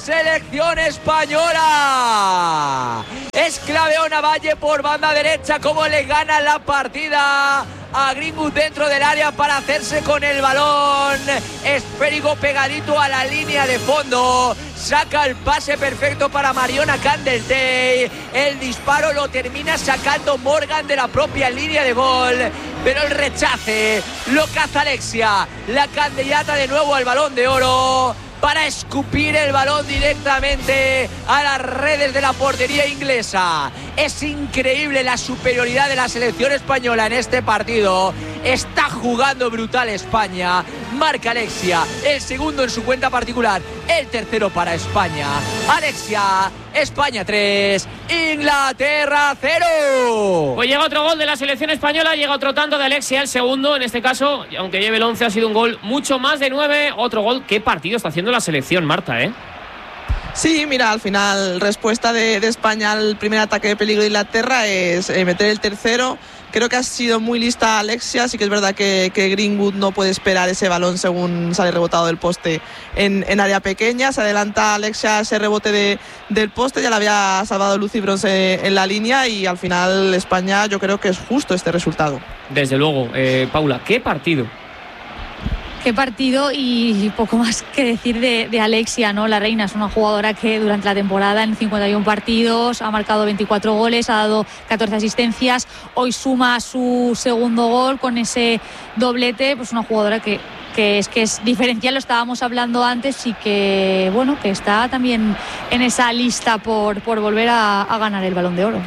selección española. Es Claveo Valle por banda derecha, como le gana la partida a Greenwood dentro del área para hacerse con el balón esférico pegadito a la línea de fondo. Saca el pase perfecto para Mariona Candeltey. El disparo lo termina sacando Morgan de la propia línea de gol, pero el rechace lo caza Alexia, la candidata de nuevo al Balón de Oro, para escupir el balón directamente a las redes de la portería inglesa. Es increíble la superioridad de la selección española en este partido. Está jugando brutal España. Marca Alexia, el segundo en su cuenta particular, el tercero para España. Alexia, España 3, Inglaterra 0. Pues llega otro gol de la selección española, llega otro tanto de Alexia, el segundo. En este caso, aunque lleve el 11, ha sido un gol mucho más de 9. Otro gol. ¿Qué partido está haciendo la selección, Marta, Sí, mira, al final respuesta de España al primer ataque de peligro de Inglaterra es meter el tercero. Creo que ha sido muy lista Alexia. Sí que es verdad que Greenwood no puede esperar ese balón según sale rebotado del poste en área pequeña. Se adelanta Alexia ese rebote del poste. Ya le había salvado Lucy Bronze en la línea y al final España, yo creo que es justo este resultado. Desde luego. Paula, ¿qué partido? Qué partido, y poco más que decir de Alexia, ¿no? La reina es una jugadora que durante la temporada en 51 partidos ha marcado 24 goles, ha dado 14 asistencias. Hoy suma su segundo gol con ese doblete. Pues una jugadora que es diferencial, lo estábamos hablando antes, y que bueno, que está también en esa lista por volver a ganar el Balón de Oro.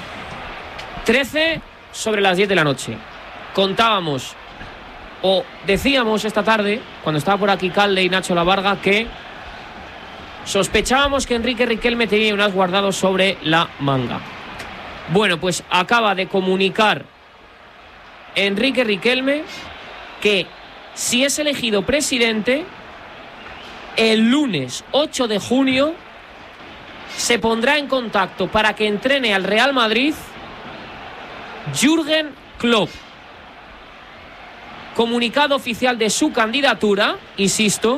13 sobre las 10 de la noche. Contábamos, o decíamos esta tarde, cuando estaba por aquí Calde y Nacho Lavarga, que sospechábamos que Enrique Riquelme tenía un as guardado sobre la manga. Bueno, pues acaba de comunicar Enrique Riquelme que si es elegido presidente, el lunes 8 de junio se pondrá en contacto para que entrene al Real Madrid Jürgen Klopp. Comunicado oficial de su candidatura, insisto.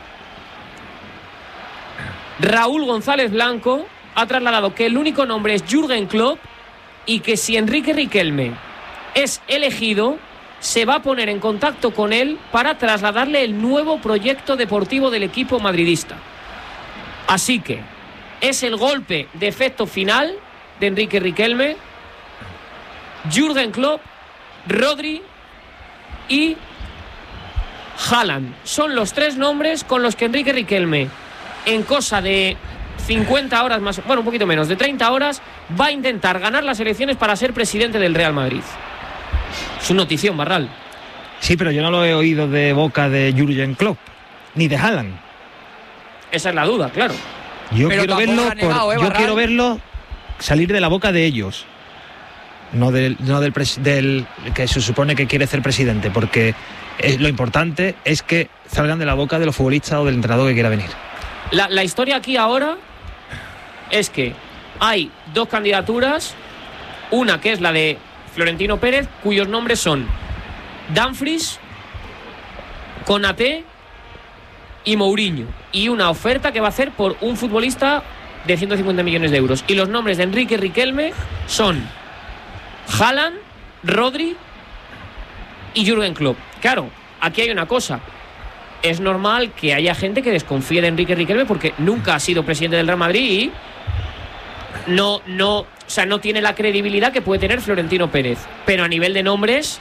Raúl González Blanco ha trasladado que el único nombre es Jürgen Klopp y que si Enrique Riquelme es elegido, se va a poner en contacto con él para trasladarle el nuevo proyecto deportivo del equipo madridista. Así que es el golpe de efecto final de Enrique Riquelme. Jürgen Klopp, Rodri y Haaland son los tres nombres con los que Enrique Riquelme, en cosa de 50 horas más, bueno, un poquito menos, de 30 horas, va a intentar ganar las elecciones para ser presidente del Real Madrid. Es una notición, Barral. Sí, pero yo no lo he oído de boca de Jürgen Klopp, ni de Haaland. Esa es la duda, claro. Yo quiero verlo salir de la boca de ellos. No del que se supone que quiere ser presidente, porque lo importante es que salgan de la boca de los futbolistas o del entrenador que quiera venir. La historia aquí ahora es que hay dos candidaturas, una que es la de Florentino Pérez, cuyos nombres son Dumfries, Konaté y Mourinho, y una oferta que va a hacer por un futbolista de 150 millones de euros. Y los nombres de Enrique Riquelme son Haaland, Rodri y Jürgen Klopp. Claro, aquí hay una cosa. Es normal que haya gente que desconfíe de Enrique Riquelme porque nunca ha sido presidente del Real Madrid y no tiene la credibilidad que puede tener Florentino Pérez. Pero a nivel de nombres,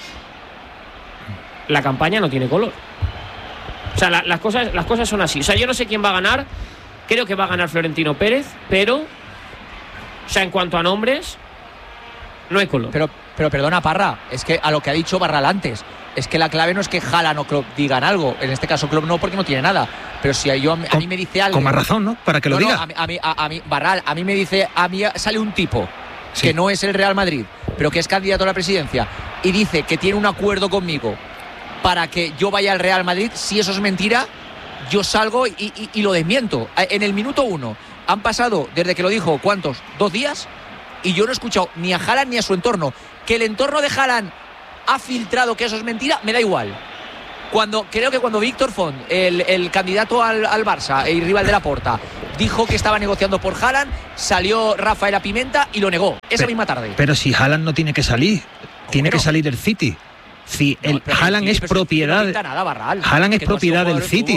la campaña no tiene color. O sea, las cosas son así. O sea, yo no sé quién va a ganar. Creo que va a ganar Florentino Pérez, pero, o sea, en cuanto a nombres, no hay color. Pero perdona, Parra, es que a lo que ha dicho Barral antes, es que la clave no es que Haaland o Klopp digan algo. En este caso Klopp no, porque no tiene nada. Pero si a mí me dice algo, con más razón, ¿no? Para que lo diga. A mí Barral, a mí me dice, a mí sale un tipo que no es el Real Madrid, pero que es candidato a la presidencia, y dice que tiene un acuerdo conmigo para que yo vaya al Real Madrid. Si eso es mentira, yo salgo y lo desmiento. En el minuto 1 han pasado, desde que lo dijo, ¿cuántos? 2 días, y yo no he escuchado ni a Haaland ni a su entorno. Que el entorno de Haaland ha filtrado que eso es mentira, me da igual. Creo que cuando Víctor Font, el candidato al Barça y rival de Laporta, dijo que estaba negociando por Haaland, salió Rafaela Pimenta y lo negó esa misma tarde. Pero si Haaland no tiene que salir, tiene que salir el City. Si Haaland es propiedad, Haaland es propiedad del City.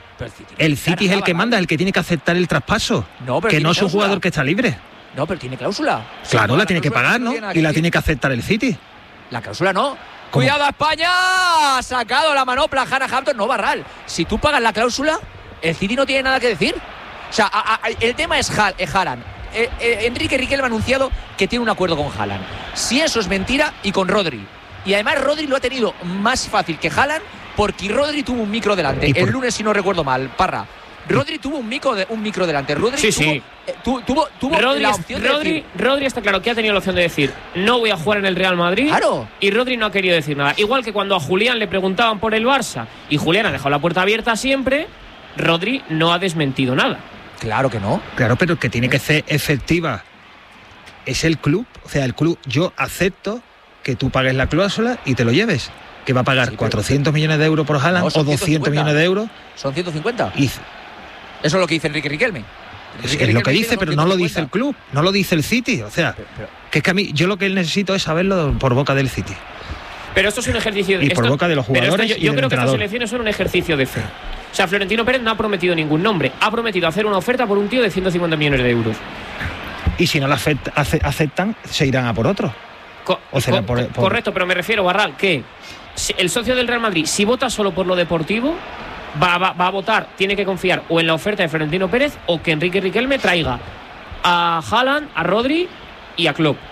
El City es el que manda, el que tiene que aceptar el traspaso, que no es un jugador que está libre. No, pero tiene cláusula. Claro, la tiene que pagar, ¿no? Y la tiene que aceptar el City. La cláusula no. ¡Cuidado a España! Ha sacado la manopla Hannah Hampton. No, Barral. Si tú pagas la cláusula, el City no tiene nada que decir. O sea, el tema es Haaland. Enrique Riquelme ha anunciado que tiene un acuerdo con Haaland. Si eso es mentira, y con Rodri. Y además Rodri lo ha tenido más fácil que Haaland porque Rodri tuvo un micro delante. El lunes, si no recuerdo mal, Parra. Rodri tuvo un micro delante. Rodri tuvo Rodri, la opción de decir. Rodri está claro que ha tenido la opción de decir no voy a jugar en el Real Madrid. Claro. Y Rodri no ha querido decir nada. Igual que cuando a Julián le preguntaban por el Barça y Julián ha dejado la puerta abierta siempre, Rodri no ha desmentido nada. Claro que no. Claro, pero que tiene que ser efectiva es el club. O sea, el club, yo acepto que tú pagues la cláusula y te lo lleves. Que va a pagar 400 millones de euros por Haaland o 200 millones de euros. Son 150. Y eso es lo que dice Enrique Riquelme. Es lo que dice, pero no lo dice el club, no lo dice el City. O sea, que es que a mí, yo lo que necesito es saberlo por boca del City. Pero esto es un ejercicio... Y por boca de los jugadores yo creo que estas elecciones son un ejercicio de fe. O sea, Florentino Pérez no ha prometido ningún nombre. Ha prometido hacer una oferta por un tío de 150 millones de euros. Y si no la aceptan, se irán a por otro. Correcto, pero me refiero, Barral, que el socio del Real Madrid, si vota solo por lo deportivo, va a votar, tiene que confiar o en la oferta de Florentino Pérez o que Enrique Riquelme traiga a Haaland, a Rodri y a Klopp.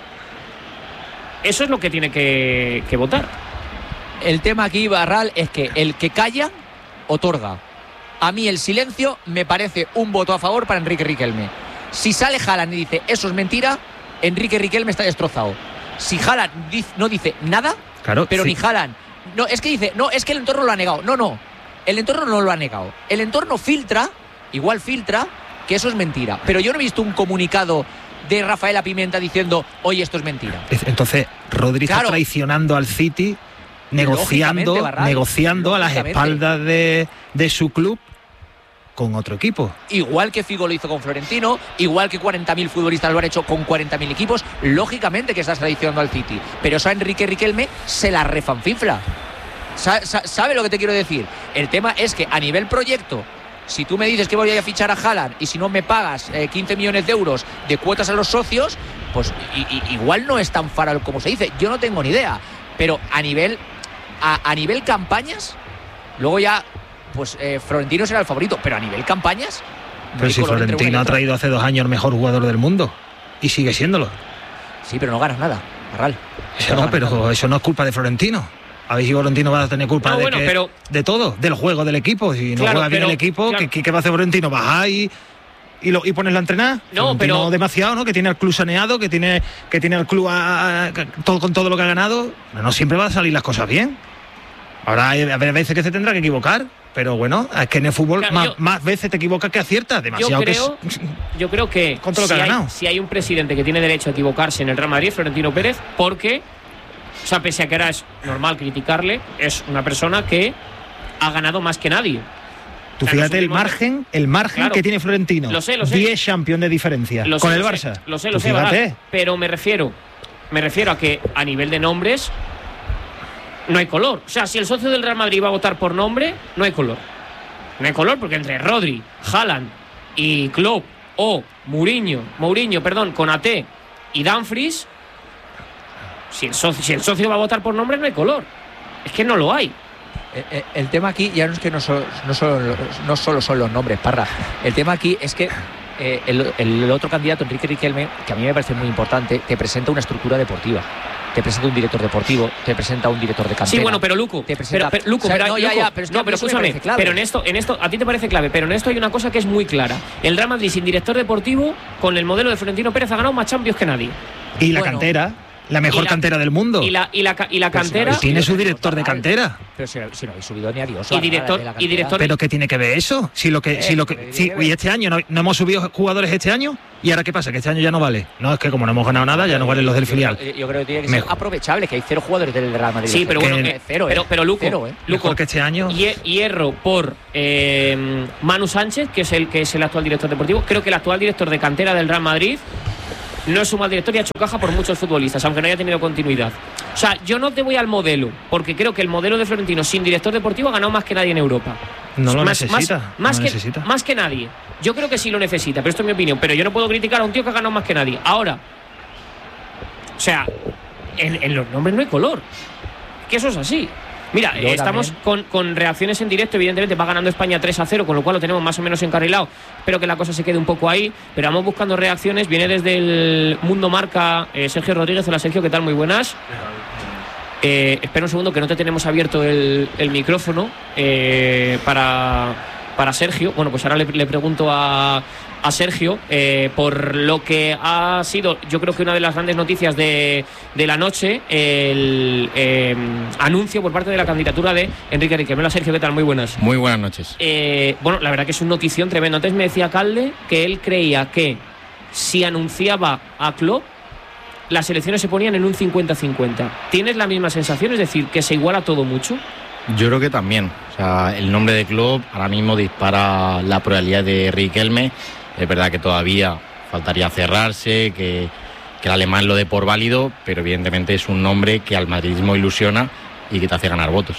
Eso es lo que tiene que votar. El tema aquí, Barral, es que el que calla, otorga. A mí el silencio me parece un voto a favor para Enrique Riquelme. Si sale Haaland y dice eso es mentira, Enrique Riquelme está destrozado. Si Haaland no dice nada, claro, pero ni Haaland... No, es que dice, no, es que el entorno lo ha negado. No. El entorno no lo ha negado. El entorno filtra que eso es mentira. Pero yo no he visto un comunicado de Rafaela Pimenta diciendo, oye, esto es mentira. Entonces, Rodri está traicionando al City, negociando a las espaldas de su club con otro equipo. Igual que Figo lo hizo con Florentino, igual que 40.000 futbolistas lo han hecho con 40.000 equipos, lógicamente que estás traicionando al City. Pero eso a Enrique Riquelme se la refanfinfla. ¿Sabe lo que te quiero decir? El tema es que a nivel proyecto, si tú me dices que voy a fichar a Haaland y si no me pagas 15 millones de euros de cuotas a los socios, pues igual no es tan fácil como se dice. Yo no tengo ni idea. Pero a nivel campañas, luego ya pues Florentino será el favorito, pero a nivel campañas... Pero si Florentino ha traído hace 2 años el mejor jugador del mundo y sigue siéndolo. Sí, pero no ganas nada, Barral. Eso no es culpa de Florentino. A ver si Florentino va a tener culpa de todo, del juego del equipo. Si no juega bien el equipo, ¿qué va a hacer Florentino? ¿Bajar y ponerlo a entrenar? No, pero demasiado, ¿no? Que tiene el club saneado, que tiene el club con todo lo que ha ganado. No siempre van a salir las cosas bien. Ahora hay veces que se tendrá que equivocar, pero bueno, es que en el fútbol más veces te equivocas que aciertas. Demasiado. Yo creo que, si hay un presidente que tiene derecho a equivocarse en el Real Madrid, Florentino Pérez, porque, o sea, pese a que ahora es normal criticarle, es una persona que ha ganado más que nadie. Tú fíjate el margen claro, que tiene Florentino. Lo sé. 10 Champions de diferencia con el Barça. Lo sé, ¿verdad? Pero me refiero a que a nivel de nombres no hay color. O sea, si el socio del Real Madrid va a votar por nombre, no hay color. No hay color porque entre Rodri, Haaland y Klopp o Mourinho, Konaté y Dumfries, si el socio va a votar por nombre, no hay color. Es que no lo hay. El tema aquí ya no es que no solo son los nombres, Parra. El tema aquí es que el otro candidato, Enrique Riquelme, que a mí me parece muy importante, te presenta una estructura deportiva. Te presenta un director deportivo, te presenta un director de cantera. Sí, bueno, pero Luco, escúchame, pero en esto a ti te parece clave, pero en esto hay una cosa que es muy clara. El Real Madrid sin director deportivo, con el modelo de Florentino Pérez, ha ganado más Champions que nadie. Y la cantera. La mejor cantera del mundo. Y la cantera. Si tiene su director de cantera. Pero si no habéis subido ni a Dios. Y director. ¿Pero qué tiene que ver eso? Y este año no hemos subido jugadores este año. ¿Y ahora qué pasa? Que este año ya no vale. No, es que como no hemos ganado nada, ya no valen los del filial. Yo creo que tiene que ser aprovechable, que hay 0 jugadores del Real Madrid. Sí, pero bueno, pero Luco, Mejor que este año. Hierro por Manu Sánchez, que es el actual director deportivo. Creo que el actual director de cantera del Real Madrid no es un mal director y ha hecho caja por muchos futbolistas, aunque no haya tenido continuidad. O sea, yo no te voy al modelo, porque creo que el modelo de Florentino sin director deportivo ha ganado más que nadie en Europa. No lo necesita. Más que nadie. Yo creo que sí lo necesita, pero esto es mi opinión. Pero yo no puedo criticar a un tío que ha ganado más que nadie. Ahora, o sea, en los nombres no hay color. Que eso es así. Mira, estamos con reacciones en directo. Evidentemente va ganando España 3-0, con lo cual lo tenemos más o menos encarrilado. Espero que la cosa se quede un poco ahí, pero vamos buscando reacciones. Viene desde el Mundo Marca Sergio Rodríguez. Hola Sergio, ¿qué tal? Muy buenas. Espera un segundo, que no te tenemos abierto el micrófono para Sergio. Bueno, pues ahora le pregunto a Sergio por lo que ha sido, yo creo que una de las grandes noticias de la noche, el anuncio por parte de la candidatura de Enrique Riquelme. Hola Sergio, ¿qué tal? Muy buenas. Muy buenas noches. Bueno, la verdad que es una notición tremenda. Antes me decía Calde que él creía que si anunciaba a Klopp, las elecciones se ponían en un 50-50. ¿Tienes la misma sensación? Es decir, que se iguala todo mucho. Yo creo que también. O sea, el nombre de Klopp ahora mismo dispara la probabilidad de Riquelme. Es verdad que todavía faltaría cerrarse, que el alemán lo dé por válido, pero evidentemente es un nombre que al madridismo ilusiona y que te hace ganar votos.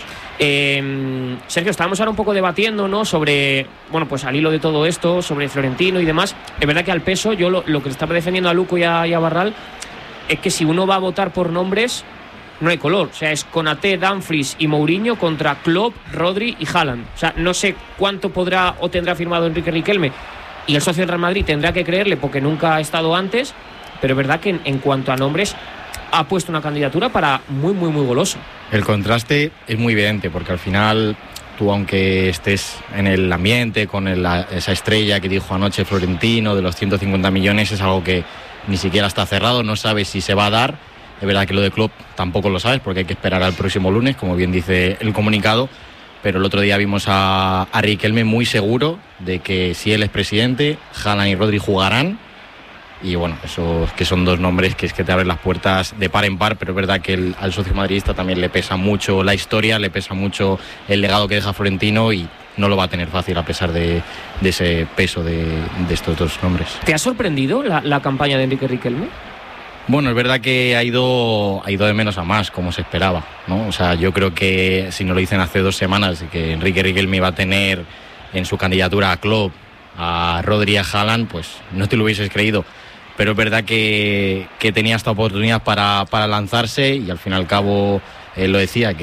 Sergio, estábamos ahora un poco debatiendo, ¿no?, sobre, bueno, pues al hilo de todo esto, sobre Florentino y demás. Es verdad que al peso, yo lo que estaba defendiendo a Luco y a Barral es que si uno va a votar por nombres, no hay color. O sea, es Konaté, Dumfries y Mourinho contra Klopp, Rodri y Haaland. O sea, no sé cuánto podrá o tendrá firmado Enrique Riquelme, y el socio del Real Madrid tendrá que creerle porque nunca ha estado antes, pero es verdad que en cuanto a nombres ha puesto una candidatura para muy, muy, muy goloso. El contraste es muy evidente, porque al final tú, aunque estés en el ambiente con esa estrella que dijo anoche Florentino de los 150 millones, es algo que ni siquiera está cerrado, no sabes si se va a dar. Es verdad que lo de Klopp tampoco lo sabes, porque hay que esperar al próximo lunes, como bien dice el comunicado. Pero el otro día vimos a Riquelme muy seguro de que si él es presidente, Haaland y Rodri jugarán. Y bueno, eso que son dos nombres que es que te abren las puertas de par en par, pero es verdad que al socio madridista también le pesa mucho la historia, le pesa mucho el legado que deja Florentino y no lo va a tener fácil a pesar de ese peso de estos dos nombres. ¿Te ha sorprendido la campaña de Enrique Riquelme? Bueno, es verdad que ha ido de menos a más, como se esperaba, ¿no? O sea, yo creo que si no lo dicen hace 2 semanas, que Enrique Riquelme iba a tener en su candidatura a Klopp, a Rodri y a Haaland, pues no te lo hubieses creído. Pero es verdad que tenía esta oportunidad para lanzarse y al fin y al cabo él lo decía,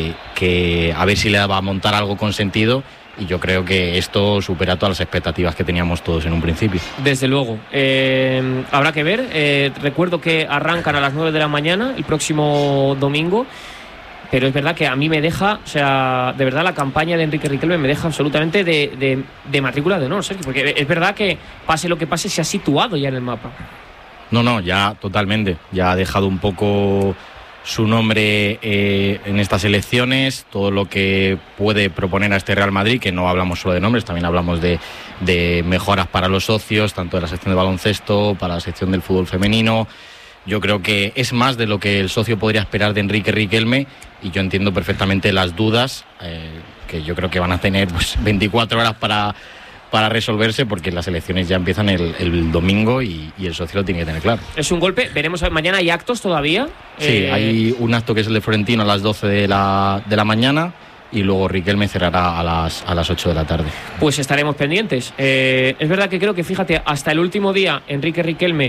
que a ver si le daba a montar algo con sentido. Y yo creo que esto supera todas las expectativas que teníamos todos en un principio. Desde luego. Habrá que ver. Recuerdo que arrancan a las 9 de la mañana el próximo domingo. Pero es verdad que a mí me deja, o sea, de verdad la campaña de Enrique Riquelme me deja absolutamente de matrícula de honor, Sergio, porque es verdad que pase lo que pase se ha situado ya en el mapa. No, ya totalmente. Ya ha dejado un poco su nombre en estas elecciones, todo lo que puede proponer a este Real Madrid, que no hablamos solo de nombres, también hablamos de mejoras para los socios, tanto de la sección de baloncesto, para la sección del fútbol femenino. Yo creo que es más de lo que el socio podría esperar de Enrique Riquelme, y yo entiendo perfectamente las dudas que yo creo que van a tener pues 24 horas para resolverse, porque las elecciones ya empiezan el domingo y el socio lo tiene que tener claro. Es un golpe, veremos, mañana hay actos todavía. Sí, hay un acto que es el de Florentino a las 12 de la mañana, y luego Riquelme cerrará a las 8 de la tarde. Pues estaremos pendientes. Es verdad que creo que, fíjate, hasta el último día Enrique Riquelme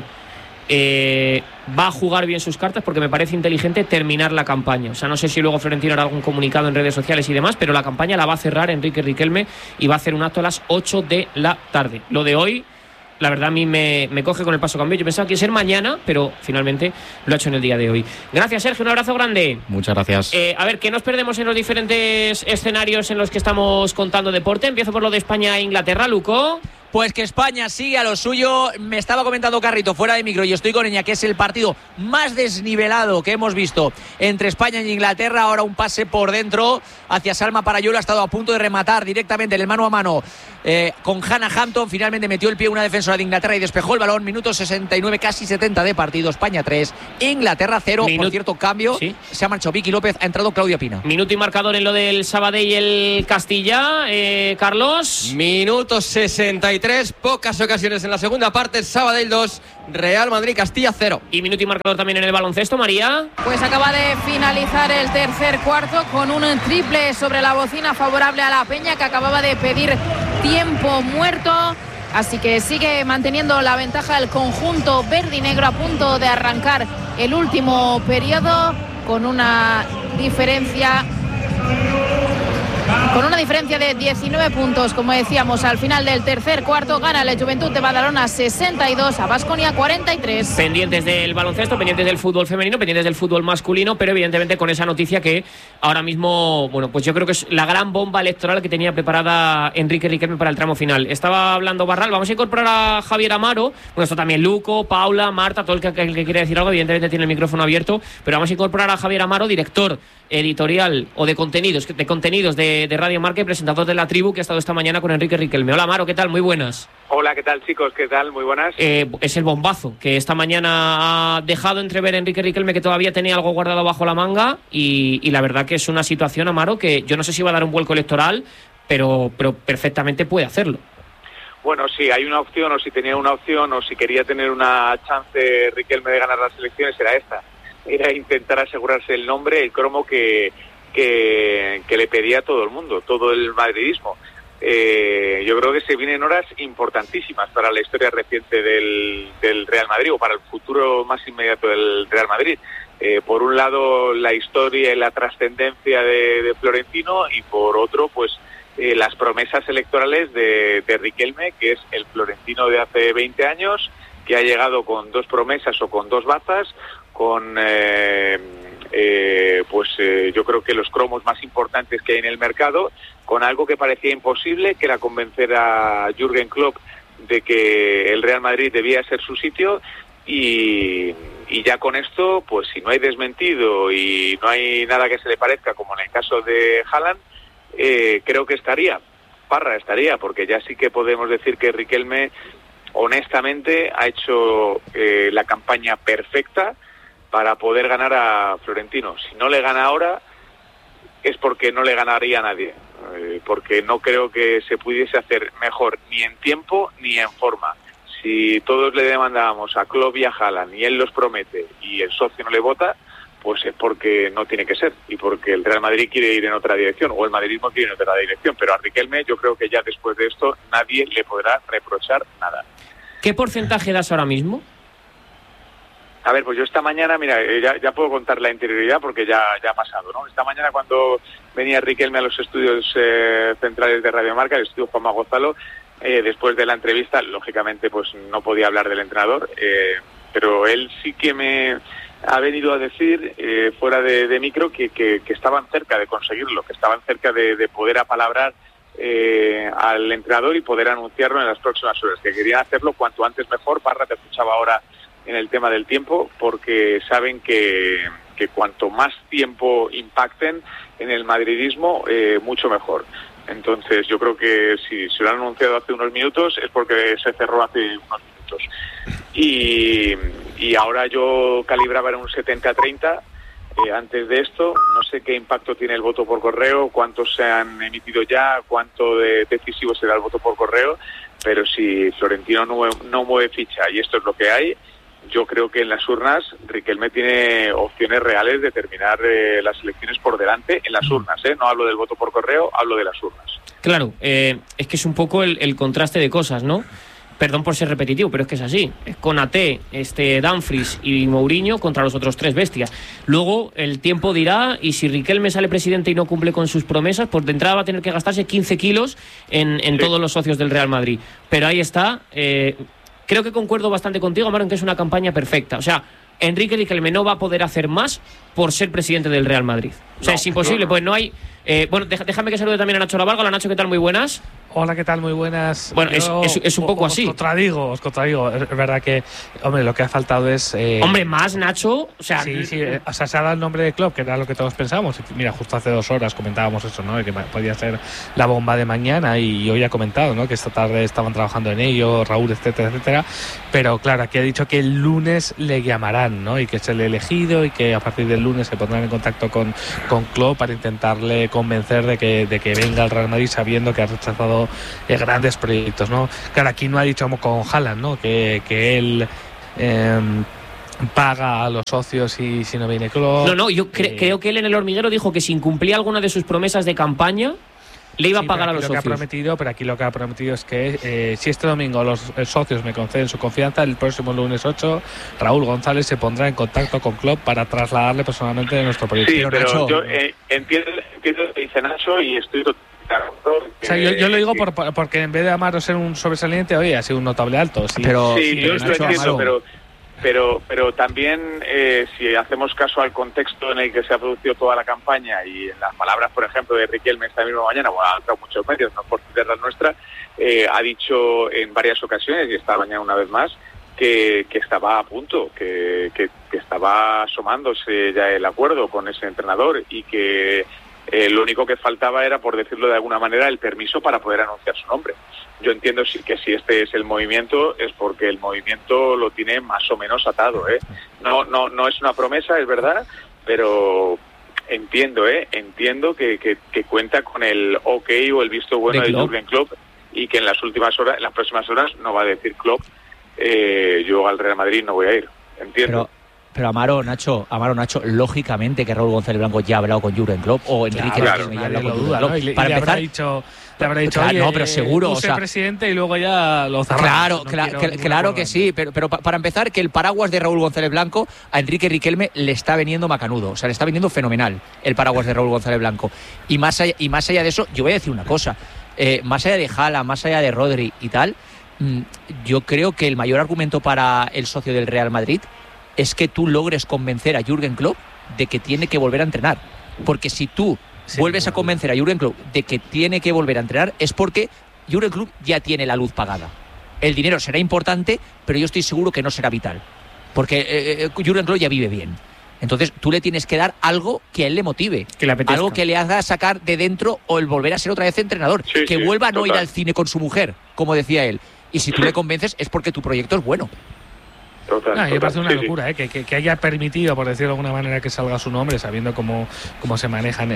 va a jugar bien sus cartas, porque me parece inteligente terminar la campaña. O sea, no sé si luego Florentino hará algún comunicado en redes sociales y demás, pero la campaña la va a cerrar Enrique Riquelme y va a hacer un acto a las 8 de la tarde. Lo de hoy, la verdad, a mí me coge con el paso cambio. Yo pensaba que iba a ser mañana, pero finalmente lo ha hecho en el día de hoy. Gracias, Sergio, un abrazo grande. Muchas gracias. A ver, ¿qué nos perdemos en los diferentes escenarios en los que estamos contando deporte? Empiezo por lo de España e Inglaterra, Luco. Pues que España sigue a lo suyo. Me estaba comentando Carrito fuera de micro, y estoy con ella, que es el partido más desnivelado que hemos visto entre España y Inglaterra. Ahora un pase por dentro hacia Salma Parayuelo, ha estado a punto de rematar directamente en el mano a mano con Hannah Hampton. Finalmente metió el pie una defensora de Inglaterra y despejó el balón. Minuto 69, casi 70 de partido. España 3, Inglaterra 0. Por cierto, cambio, ¿sí? Se ha marchado Vicky López, ha entrado Claudia Pina. Minuto y marcador en lo del Sabadell y el Castilla, Carlos. Minuto 63, pocas ocasiones en la segunda parte. Sabadell 2, Real Madrid Castilla 0. Y minuto y marcador también en el baloncesto, María. Pues acaba de finalizar el tercer cuarto con un triple sobre la bocina favorable a la Peña, que acababa de pedir tiempo muerto. Así que sigue manteniendo la ventaja el conjunto verde y negro, a punto de arrancar el último periodo con una diferencia de 19 puntos, como decíamos, al final del tercer cuarto. Gana la Juventud de Badalona 62 a Baskonia 43. Pendientes del baloncesto, pendientes del fútbol femenino, pendientes del fútbol masculino, pero evidentemente con esa noticia que ahora mismo, bueno, pues yo creo que es la gran bomba electoral que tenía preparada Enrique Riquelme para el tramo final. Estaba hablando Barral, vamos a incorporar a Javier Amaro, bueno, esto también Luco, Paula, Marta, todo el que quiere decir algo, evidentemente tiene el micrófono abierto, pero vamos a incorporar a Javier Amaro, director editorial o de contenidos de Radio Marca y presentador de La Tribu, que ha estado esta mañana con Enrique Riquelme. Hola, Amaro, ¿qué tal? Muy buenas. Hola, ¿qué tal, chicos? ¿Qué tal? Muy buenas. Es el bombazo que esta mañana ha dejado entrever Enrique Riquelme, que todavía tenía algo guardado bajo la manga, y la verdad que es una situación, Amaro, que yo no sé si va a dar un vuelco electoral, pero perfectamente puede hacerlo. Bueno, sí, hay una opción, o si tenía una opción, o si quería tener una chance Riquelme de ganar las elecciones, era esta. Era intentar asegurarse el nombre, el cromo que le pedía todo el mundo, todo el madridismo. Yo creo que se vienen horas importantísimas para la historia reciente del Real Madrid, o para el futuro más inmediato del Real Madrid. Por un lado, la historia y la trascendencia de Florentino, y por otro, pues las promesas electorales de Riquelme, que es el Florentino de hace 20 años, que ha llegado con 2 promesas o con 2 bazas, con yo creo que los cromos más importantes que hay en el mercado, con algo que parecía imposible, que era convencer a Jürgen Klopp de que el Real Madrid debía ser su sitio, y ya con esto, pues si no hay desmentido y no hay nada que se le parezca, como en el caso de Haaland, creo que estaría, porque ya sí que podemos decir que Riquelme honestamente ha hecho la campaña perfecta para poder ganar a Florentino. Si no le gana ahora, es porque no le ganaría a nadie, porque no creo que se pudiese hacer mejor ni en tiempo ni en forma. Si todos le demandábamos a Klopp y a Haaland y él los promete y el socio no le vota, pues es porque no tiene que ser, y porque el Real Madrid quiere ir en otra dirección, o el madridismo quiere ir en otra dirección. Pero a Riquelme, yo creo que ya después de esto nadie le podrá reprochar nada. ¿Qué porcentaje das ahora mismo? A ver, pues yo esta mañana, mira, ya puedo contar la interioridad porque ya ha pasado, ¿no? Esta mañana, cuando venía Riquelme a los estudios centrales de Radio Marca, el estudio Juanma Gonzalo, después de la entrevista, lógicamente, pues no podía hablar del entrenador, pero él sí que me ha venido a decir, fuera de micro, que estaban cerca de conseguirlo, que estaban cerca de poder apalabrar al entrenador y poder anunciarlo en las próximas horas, que querían hacerlo cuanto antes mejor. Parra, te escuchaba ahora en el tema del tiempo, porque saben que cuanto más tiempo impacten en el madridismo, mucho mejor. Entonces yo creo que si se lo han anunciado hace unos minutos es porque se cerró hace unos minutos. Y ahora yo calibraba en un 70-30. Antes de esto, no sé qué impacto tiene el voto por correo, cuántos se han emitido ya, cuánto decisivo será el voto por correo, pero si Florentino no mueve ficha y esto es lo que hay, yo creo que en las urnas Riquelme tiene opciones reales de terminar las elecciones por delante en las urnas, no hablo del voto por correo, hablo de las urnas. Claro, es que es un poco el contraste de cosas, ¿no? Perdón por ser repetitivo, pero es que es así. Konaté, Dumfries y Mourinho contra los otros 3 bestias. Luego el tiempo dirá, y si Riquelme sale presidente y no cumple con sus promesas, pues de entrada va a tener que gastarse 15 kilos en todos los socios del Real Madrid. Pero ahí está. Creo que concuerdo bastante contigo, Amaro, en que es una campaña perfecta. O sea, Enrique Riquelme no va a poder hacer más por ser presidente del Real Madrid. O sea, es imposible, pues no hay Bueno, déjame que salude también a Nacho Lavalga. Hola, Nacho, ¿qué tal? Muy buenas. Hola, ¿qué tal? Muy buenas. Bueno, es un poco así. Os contradigo. Es verdad que, hombre, lo que ha faltado es… hombre, más Nacho… O sea, sí, o sea, se ha dado el nombre de Klopp, que era lo que todos pensábamos. Mira, justo hace 2 horas comentábamos eso, ¿no? Que podía ser la bomba de mañana, y hoy ha comentado, ¿no? Que esta tarde estaban trabajando en ello, Raúl, etcétera. Pero claro, aquí ha dicho que el lunes le llamarán, ¿no? Y que es el elegido y que a partir del lunes se pondrán en contacto con Klopp para intentarle convencer de que venga al Real Madrid, sabiendo que ha rechazado grandes proyectos, ¿no? Claro, aquí no ha dicho como con Haaland, ¿no? Que él paga a los socios y si no viene Klopp. No, yo creo que él en El Hormiguero dijo que si incumplía alguna de sus promesas de campaña le iba a pagar a los socios. Pero aquí lo que ha prometido es que si este domingo los socios me conceden su confianza, el próximo lunes 8 Raúl González se pondrá en contacto con Klopp para trasladarle personalmente de nuestro proyecto. Sí, pero Nacho, yo entiendo lo que dice Nacho y estoy o sea, yo lo digo porque en vez de Amaro ser un sobresaliente, oye, ha sido un notable alto. Sí, yo esto entiendo, pero también si hacemos caso al contexto en el que se ha producido toda la campaña y en las palabras, por ejemplo, de Riquelme esta misma mañana, ha entrado muchos medios, no por citar la nuestra, ha dicho en varias ocasiones, y esta mañana una vez más, que estaba a punto, que estaba asomándose ya el acuerdo con ese entrenador y que lo único que faltaba era, por decirlo de alguna manera, el permiso para poder anunciar su nombre. Yo entiendo que si este es el movimiento es porque el movimiento lo tiene más o menos atado, ¿eh? No es una promesa, es verdad, pero entiendo que cuenta con el ok o el visto bueno de Jürgen Klopp, y que en las próximas horas no va a decir Klopp, yo al Real Madrid no voy a ir. Entiendo. Pero Amaro, Nacho, lógicamente que Raúl González Blanco ya ha hablado con Jürgen Klopp, o Enrique Riquelme ya ha hablado con Jürgen Klopp. ¿No? Para empezar, te habrá dicho, no, pero seguro, tú sé presidente y luego ya lo cerramos. Claro que sí, pero para empezar, que el paraguas de Raúl González Blanco a Enrique Riquelme le está vendiendo macanudo, o sea, le está vendiendo fenomenal el paraguas de Raúl González Blanco. Y más allá de eso, yo voy a decir una cosa, más allá de Haaland, más allá de Rodri y tal, yo creo que el mayor argumento para el socio del Real Madrid es que tú logres convencer a Jürgen Klopp de que tiene que volver a entrenar. Porque si tú vuelves a convencer a Jürgen Klopp de que tiene que volver a entrenar, es porque Jürgen Klopp ya tiene la luz pagada. El dinero será importante, pero yo estoy seguro que no será vital. Porque Jürgen Klopp ya vive bien. Entonces tú le tienes que dar algo que a él le motive, que le apetezca, algo que le haga sacar de dentro, o el volver a ser otra vez entrenador, que vuelva a no ir al cine con su mujer, como decía él. Y si tú le convences es porque tu proyecto es bueno. Me parece una locura, que haya permitido, por decirlo de alguna manera, que salga su nombre, sabiendo cómo se manejan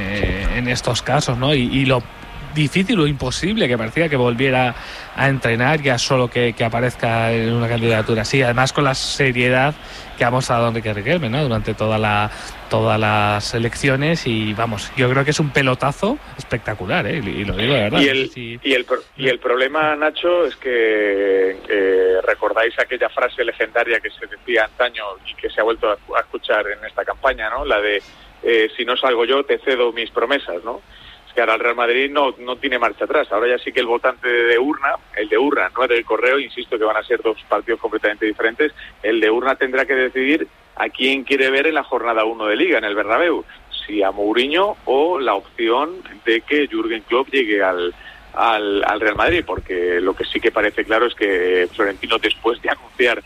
en estos casos, ¿no? Y lo difícil o imposible que parecía que volviera a entrenar, ya solo que aparezca en una candidatura así, además con la seriedad que ha mostrado Enrique Riquelme, ¿no? Durante todas las elecciones, y vamos, yo creo que es un pelotazo espectacular, y lo digo de verdad. Y el problema, Nacho, es que recordáis aquella frase legendaria que se decía antaño y que se ha vuelto a escuchar en esta campaña, ¿no? La de si no salgo yo te cedo mis promesas, ¿no? Que ahora el Real Madrid no tiene marcha atrás. Ahora ya sí que el votante de urna, el de urna, no el del correo, insisto que van a ser dos partidos completamente diferentes, el de urna tendrá que decidir a quién quiere ver en la jornada 1 de Liga, en el Bernabéu, si a Mourinho o la opción de que Jürgen Klopp llegue al Real Madrid, porque lo que sí que parece claro es que Florentino, después de anunciar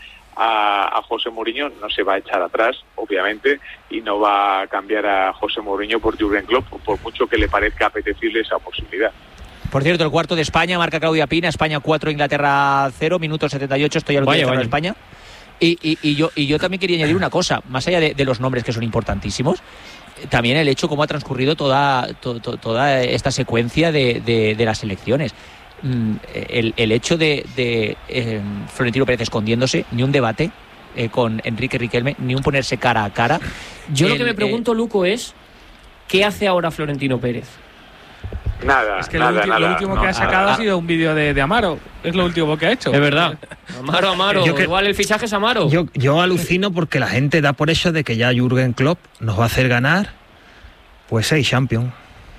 a José Mourinho, no se va a echar atrás, obviamente, y no va a cambiar a José Mourinho por Jürgen Klopp, por mucho que le parezca apetecible esa posibilidad. Por cierto, el cuarto de España, marca Claudia Pina, España 4, Inglaterra 0, minuto 78, estoy al último de España. Y yo también quería añadir una cosa, más allá de los nombres que son importantísimos, también el hecho cómo ha transcurrido toda esta secuencia de las elecciones. El hecho de Florentino Pérez escondiéndose, ni un debate con Enrique Riquelme, ni un ponerse cara a cara. Yo lo que me pregunto, Luco, es ¿qué hace ahora Florentino Pérez? Nada, es que lo último que ha sacado ha sido un vídeo de Amaro. Es lo último que ha hecho. Es verdad. Amaro. Igual el fichaje es Amaro. Yo alucino porque la gente da por hecho de que ya Jürgen Klopp nos va a hacer ganar pues 6 Champions.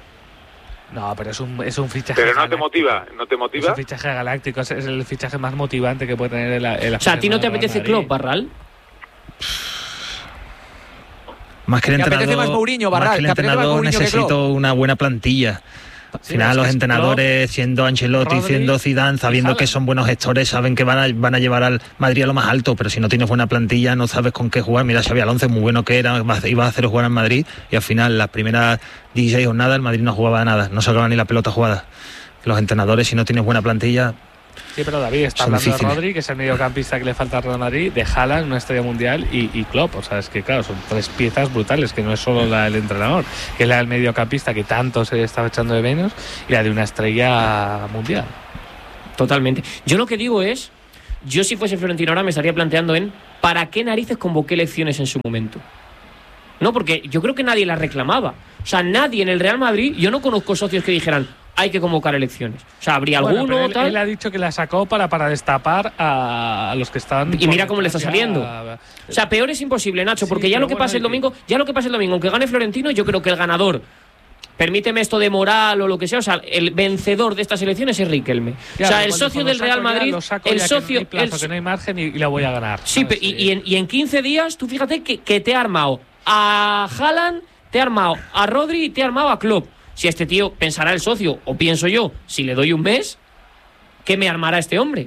No, pero es un fichaje. Pero no te motiva. Es un fichaje galáctico, es el fichaje más motivante que puede tener el o sea, ¿a ti no te apetece Klopp, Barral? Más que el entrenador, apetece más Mourinho, Barral, más que el entrenador necesito una buena plantilla. Al final los entrenadores, siendo Ancelotti, Rodri, siendo Zidane, sabiendo que son buenos gestores, saben que van a llevar al Madrid a lo más alto, pero si no tienes buena plantilla no sabes con qué jugar. Mira, Xabi Alonso, muy bueno que era, iba a hacer jugar en Madrid y al final las primeras 16 jornadas el Madrid no jugaba nada, no sacaba ni la pelota jugada. Los entrenadores, si no tienes buena plantilla... Sí, pero David está hablando de Rodri, que es el mediocampista que le falta al Real Madrid, de Haaland, una estrella mundial, y Klopp. O sea, es que claro, son tres piezas brutales, que no es solo la del entrenador, que es la del mediocampista que tanto se estaba echando de menos, y la de una estrella mundial. Totalmente. Yo lo que digo es, yo si fuese Florentino ahora me estaría planteando ¿para qué narices convoqué elecciones en su momento? No, porque yo creo que nadie las reclamaba. O sea, nadie en el Real Madrid, yo no conozco socios que dijeran hay que convocar elecciones. O sea, habría alguno tal. Él ha dicho que la sacó para destapar a los que estaban. Y mira cómo le está saliendo. O sea, peor es imposible, Nacho, porque ya lo que pase el domingo, aunque gane Florentino, yo creo que el ganador, permíteme esto de moral o lo que sea, o sea, el vencedor de estas elecciones es Riquelme. O sea, el socio del Real Madrid, el socio, que no hay margen y la voy a ganar. Sí, y en 15 días, tú fíjate que te ha armado a Haaland, te ha armado a Rodri y te ha armado a Klopp. Si este tío pensará el socio, o pienso yo, si le doy un mes, ¿qué me armará este hombre?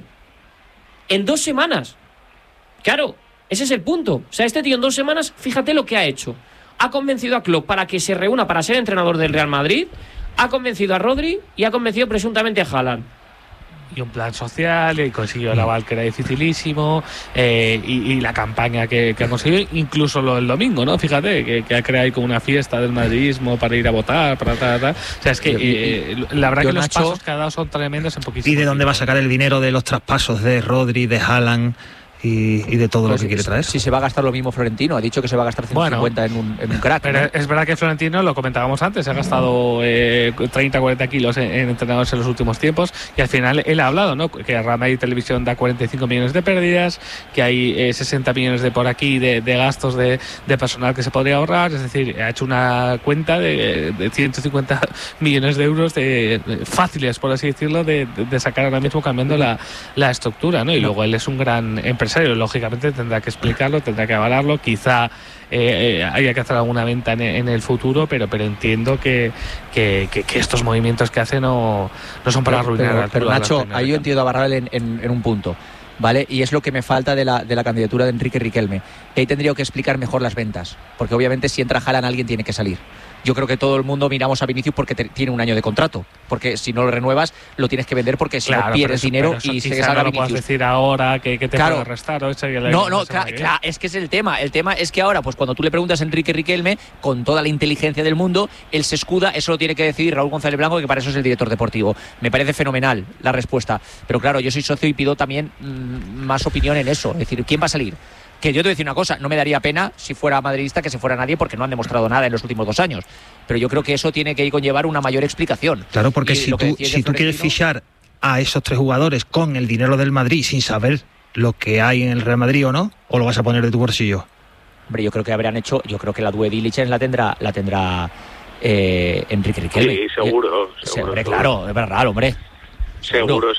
En 2 semanas. Claro, ese es el punto. O sea, este tío en 2 semanas, fíjate lo que ha hecho. Ha convencido a Klopp para que se reúna para ser entrenador del Real Madrid, ha convencido a Rodri y ha convencido presuntamente a Haaland. Y un plan social, y consiguió el aval que era dificilísimo, y la campaña que ha conseguido, incluso lo del domingo, ¿no? Fíjate, que ha creado ahí como una fiesta del madridismo para ir a votar, para tal. O sea, es que la verdad que los pasos que ha dado son tremendos en poquísimo. ¿Y de dónde va a sacar el dinero de los traspasos de Rodri, de Haaland y de todo lo que quiere traer? Si se va a gastar lo mismo Florentino, ha dicho que se va a gastar 150 en un crack. Pero ¿no? es verdad que Florentino, lo comentábamos antes, se ha gastado 30-40 kilos en entrenadores en los últimos tiempos, y al final él ha hablado, ¿no? Que Real Madrid Televisión da 45 millones de pérdidas, que hay 60 millones de por aquí de gastos de personal que se podría ahorrar, es decir, ha hecho una cuenta de 150 millones de euros fáciles, por así decirlo, de sacar ahora mismo cambiando la estructura, ¿no? Y luego él es un gran empresario, lógicamente tendrá que explicarlo, tendrá que avalarlo, quizá haya que hacer alguna venta en el futuro, pero entiendo que estos movimientos que hace no son para arruinar. Pero Nacho, ahí yo entiendo a Barral en un punto, ¿vale? Y es lo que me falta de la candidatura de Enrique Riquelme, que ahí tendría que explicar mejor las ventas, porque obviamente si entra Haaland alguien tiene que salir. Yo creo que todo el mundo miramos a Vinicius porque tiene un año de contrato, porque si no lo renuevas lo tienes que vender, porque si no pierdes dinero y sigues a Vinicius. No puedes decir ahora que te puede restar. Claro, es que es el tema. El tema es que ahora, pues cuando tú le preguntas a Enrique Riquelme, con toda la inteligencia del mundo, él se escuda, eso lo tiene que decidir Raúl González Blanco, que para eso es el director deportivo. Me parece fenomenal la respuesta, pero claro, yo soy socio y pido también más opinión en eso, es decir, ¿quién va a salir? Que yo te voy a decir una cosa, no me daría pena si fuera madridista que se fuera nadie, porque no han demostrado nada en los últimos 2 años. Pero yo creo que eso tiene que conllevar una mayor explicación. Claro, porque si tú quieres fichar a esos 3 jugadores con el dinero del Madrid sin saber lo que hay en el Real Madrid o no, ¿o lo vas a poner de tu bolsillo? Hombre, yo creo que la due diligence la tendrá Enrique Riquelme. Sí, seguro. Hombre, claro, es verdad, hombre. Seguro.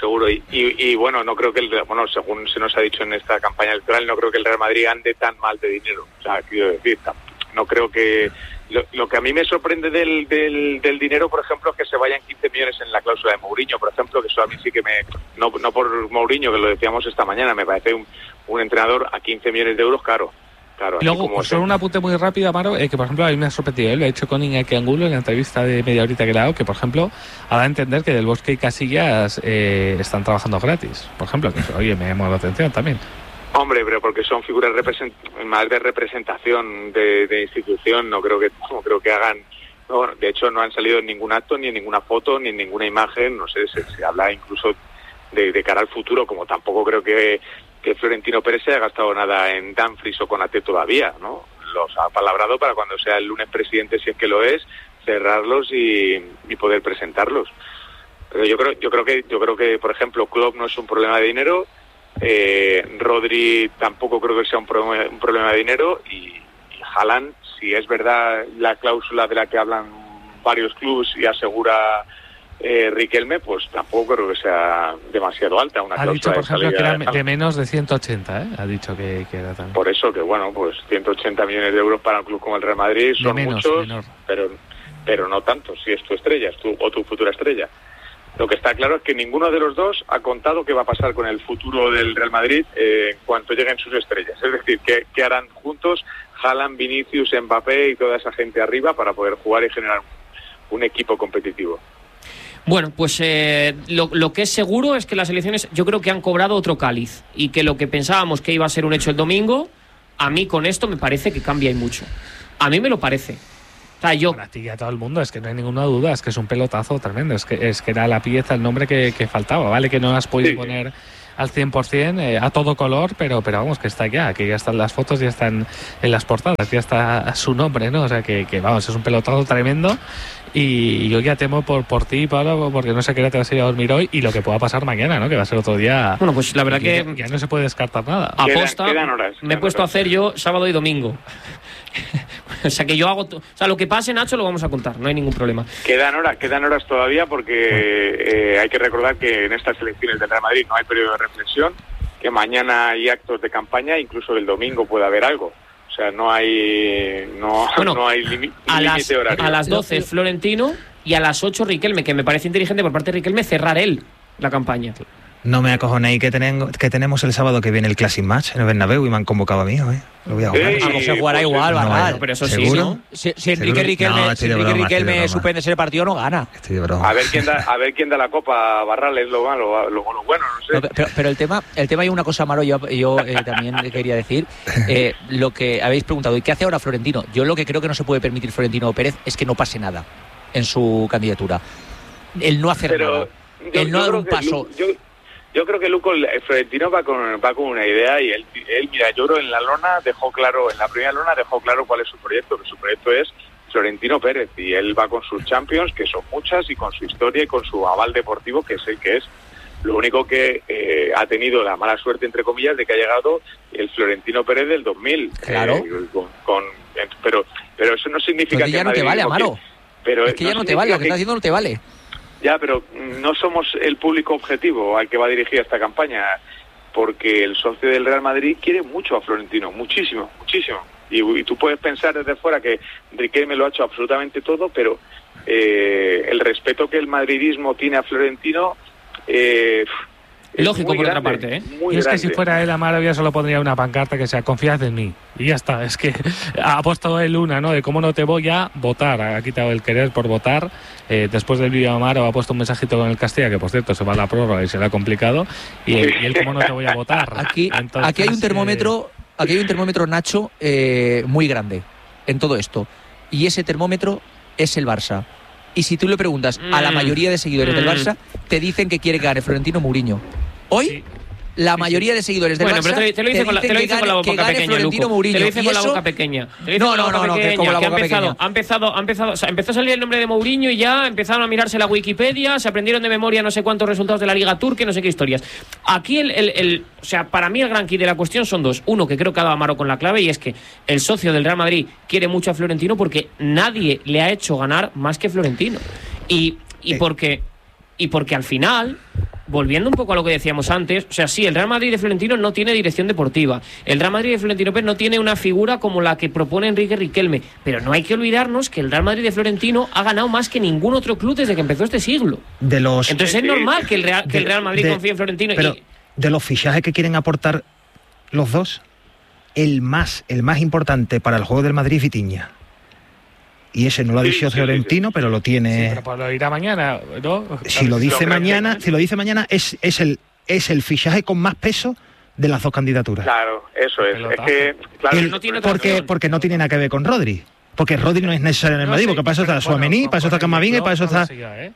Y bueno, no creo que según se nos ha dicho en esta campaña electoral, no creo que el Real Madrid ande tan mal de dinero. O sea, quiero decir, no creo que... Lo que a mí me sorprende del dinero, por ejemplo, es que se vayan 15 millones en la cláusula de Mourinho, por ejemplo, que eso a mí sí que no por Mourinho, que lo decíamos esta mañana, me parece un entrenador a 15 millones de euros caro. Claro, y luego, solo un apunte muy rápido, Amaro, que por ejemplo a mí me ha sorprendido, lo ha hecho con Iñaki Angulo en la entrevista de media horita que le ha dado, que por ejemplo ha dado a entender que Del Bosque y Casillas están trabajando gratis, por ejemplo, que oye, me llamó la atención también. Hombre, pero porque son figuras más de representación de institución, no creo que hagan... No, de hecho no han salido en ningún acto, ni en ninguna foto, ni en ninguna imagen, no sé, se habla incluso de cara al futuro, como tampoco creo que Florentino Pérez se haya gastado nada en Dumfries o Konaté todavía, ¿no? Los ha palabrado para cuando sea el lunes presidente, si es que lo es, cerrarlos y poder presentarlos. Pero yo creo que por ejemplo Klopp no es un problema de dinero, Rodri tampoco creo que sea un problema de dinero, y Haaland, si es verdad la cláusula de la que hablan varios clubes y asegura Riquelme, pues tampoco creo que sea demasiado alta. Una ha dicho, por ejemplo, que era de menos de 180, ¿eh? Ha dicho que era tan... Por eso que, bueno, pues 180 millones de euros para un club como el Real Madrid son muchos, pero no tanto, si es tu estrella, o tu futura estrella. Lo que está claro es que ninguno de los dos ha contado qué va a pasar con el futuro del Real Madrid en cuanto lleguen sus estrellas. Es decir, qué harán juntos Haaland, Vinicius, Mbappé y toda esa gente arriba para poder jugar y generar un equipo competitivo. Bueno, pues lo que es seguro es que las elecciones yo creo que han cobrado otro cáliz y que lo que pensábamos que iba a ser un hecho el domingo, a mí con esto me parece que cambia y mucho. A mí me lo parece. O sea, yo... Para ti y a todo el mundo, es que no hay ninguna duda, es que es un pelotazo tremendo, es que era la pieza, el nombre que faltaba, ¿vale? Que no has podido poner al 100%, a todo color, pero vamos, que está ya, que ya están las fotos, ya están en las portadas, ya está su nombre, ¿no? O sea, que vamos, es un pelotazo tremendo y yo ya temo por ti, Pablo, porque no sé qué hora te vas a ir a dormir hoy y lo que pueda pasar mañana, ¿no? Que va a ser otro día... Bueno, pues la verdad que... Ya no se puede descartar nada. Aposta, quedan horas, me he puesto a hacer yo sábado y domingo. O sea, que yo hago... O sea, lo que pase, Nacho, lo vamos a contar, no hay ningún problema. Quedan horas todavía porque hay que recordar que en estas elecciones del Real Madrid no hay periodo de reflexión, que mañana hay actos de campaña, incluso el domingo puede haber algo. O sea, no hay límite horario. A las 12 Florentino y a las 8 Riquelme, que me parece inteligente por parte de Riquelme cerrar él la campaña. No me acojonéis que tenemos el sábado que viene el Classic Match en el Bernabéu y me han convocado a mí, ¿eh? Lo voy a jugar. Vamos, se jugará igual, ¿verdad? Pero eso ¿seguro? sí, ¿no? Si Enrique Riquelme suspende ese partido, no gana. Estoy de broma. A ver quién da la copa, Barral, es lo malo, lo bueno, no sé. Pero el tema hay una cosa, Maro, yo también quería decir, lo que habéis preguntado, ¿y qué hace ahora Florentino? Yo lo que creo que no se puede permitir Florentino Pérez es que no pase nada en su candidatura. El no hacer nada. El no dar un paso. Yo creo que Florentino va con una idea y él, mira, yo creo en la primera lona dejó claro cuál es su proyecto, que su proyecto es Florentino Pérez y él va con sus Champions, que son muchas, y con su historia y con su aval deportivo, que es el que es. Lo único que ha tenido la mala suerte, entre comillas, de que ha llegado el Florentino Pérez del 2000. Claro. Pero eso no significa que ya no te vale, Amaro. Es que ya no te vale, lo que estás haciendo no te vale. Ya, pero no somos el público objetivo al que va dirigida esta campaña, porque el socio del Real Madrid quiere mucho a Florentino, muchísimo, muchísimo. Y tú puedes pensar desde fuera que Riquelme lo ha hecho absolutamente todo, pero el respeto que el madridismo tiene a Florentino... lógico por otra parte, ¿eh? Y es que si fuera él, Amaro, ya solo pondría una pancarta que sea confiad en mí. Y ya está, es que ha puesto él una, ¿no? De cómo no te voy a votar. Ha quitado el querer por votar. Después del vídeo, Amaro ha puesto un mensajito con el Castilla, que por cierto se va a la prórroga y será complicado. Y él cómo no te voy a votar. Aquí hay un termómetro, Nacho, muy grande en todo esto. Y ese termómetro es el Barça. Y si tú le preguntas a la mayoría de seguidores del Barça, te dicen que quiere que gane Florentino Mourinho. Hoy, la mayoría de seguidores del Barça pero te lo dice con la boca pequeña, Luco. Te lo dice con la boca pequeña. No, que como la boca pequeña. O sea, empezó a salir el nombre de Mourinho y ya empezaron a mirarse la Wikipedia, se aprendieron de memoria no sé cuántos resultados de la Liga Turca, no sé qué historias. Aquí o sea, para mí el gran key de la cuestión son dos. Uno, que creo que ha dado Amaro con la clave, y es que el socio del Real Madrid quiere mucho a Florentino porque nadie le ha hecho ganar más que Florentino. Y porque al final, volviendo un poco a lo que decíamos antes, o sea, sí, el Real Madrid de Florentino no tiene dirección deportiva. El Real Madrid de Florentino Pérez no tiene una figura como la que propone Enrique Riquelme. Pero no hay que olvidarnos que el Real Madrid de Florentino ha ganado más que ningún otro club desde que empezó este siglo. Entonces es normal que el Real Madrid confíe en Florentino. Pero de los fichajes que quieren aportar los dos, el más importante para el juego del Madrid es Vitinha. Y ese no lo ha dicho Florentino, pero lo tiene. Sí, pero lo dirá mañana, ¿no? Si lo dice mañana, es el fichaje con más peso de las dos candidaturas. Claro, eso es. Es que, claro, porque no tiene nada que ver con Rodri. Porque Rodri no es necesario en el Madrid, porque para eso está Tchouaméni, para eso está Camavinga y para eso está.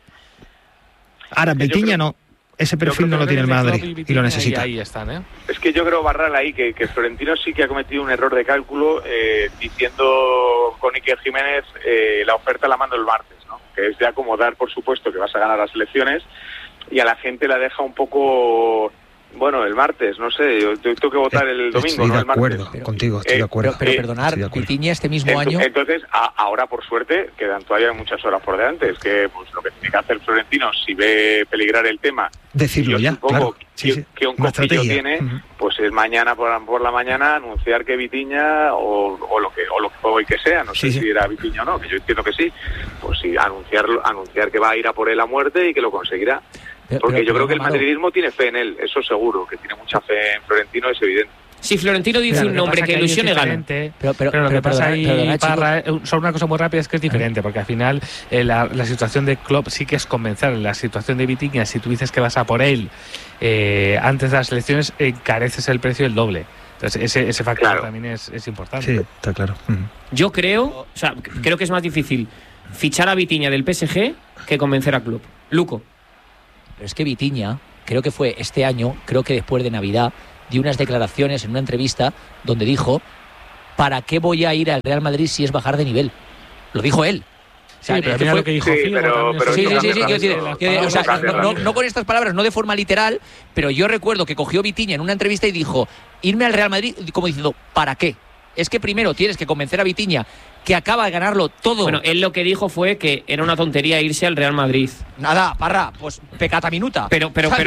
Ahora, Vitinha no. Ese perfil no lo tiene el Madrid y lo necesita. Ahí están, ¿eh? Es que yo creo, Barral, ahí que Florentino sí que ha cometido un error de cálculo diciendo con Iker Jiménez la oferta la mando el martes, ¿no? Que es de acomodar, por supuesto, que vas a ganar las elecciones, y a la gente la deja un poco Bueno, el martes, no sé, yo tengo que votar el domingo, ¿no? El martes. Estoy de acuerdo. Pero perdonar, Vitinha este mismo año... Entonces, ahora por suerte, quedan todavía muchas horas por delante. Es que pues lo que tiene que hacer Florentino, si ve peligrar el tema... Decirlo ya, claro. Que un copillo tiene, pues es mañana por la mañana anunciar que Vitinha o lo que hoy que sea, no sé si era Vitinha o no, que yo entiendo que sí, pues sí, anunciar que va a ir a por él a muerte y que lo conseguirá. Porque yo creo que el madridismo tiene fe en él, eso seguro, que tiene mucha fe en Florentino, es evidente. Si Florentino dice un nombre que ilusione, gana. Pero lo que pasa ahí, Parra, solo una cosa muy rápida es que es diferente, porque al final la situación de Klopp sí que es convencer. La situación de Vitinha, si tú dices que vas a por él antes de las elecciones, encareces el precio el doble. Entonces ese factor también es importante. Sí, está claro. Yo creo que es más difícil fichar a Vitinha del PSG que convencer a Klopp. Luco. Pero es que Vitinha, creo que fue este año, creo que después de Navidad, dio unas declaraciones en una entrevista donde dijo: ¿para qué voy a ir al Real Madrid si es bajar de nivel? Lo dijo él. O sea, pero mira lo que dijo Figo. No con estas palabras, no de forma literal, pero yo recuerdo que cogió Vitinha en una entrevista y dijo: irme al Real Madrid, como diciendo, ¿para qué? Es que primero tienes que convencer a Vitinha, que acaba de ganarlo todo. Bueno, él lo que dijo fue que era una tontería irse al Real Madrid. Nada, Parra, pues pecata minuta. Pero